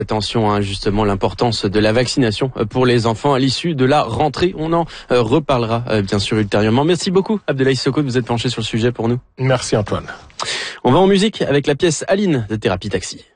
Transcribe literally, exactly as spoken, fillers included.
Attention, hein, justement, l'importance de la vaccination pour les enfants à l'issue de la rentrée. On en euh, reparlera euh, bien sûr ultérieurement. Merci beaucoup, Abdoulaye Sissoko, de vous être penché sur le sujet pour nous. Merci Antoine. On va en musique avec la pièce Aline de Thérapie Taxi.